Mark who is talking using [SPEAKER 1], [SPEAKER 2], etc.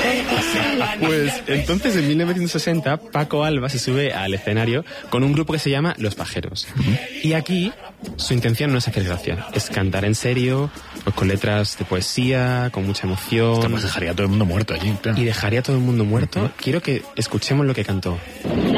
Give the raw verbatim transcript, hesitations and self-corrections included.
[SPEAKER 1] Pues entonces en mil novecientos sesenta Paco Alba se sube al escenario con un grupo que se llama Los Pajeros. Uh-huh. Y aquí su intención no es hacer gracia, es cantar en serio, pues con letras de poesía, con mucha emoción.
[SPEAKER 2] Esto pues dejaría a todo el mundo muerto allí, claro.
[SPEAKER 1] Y dejaría a todo el mundo muerto. Uh-huh. Quiero que escuchemos lo que cantó.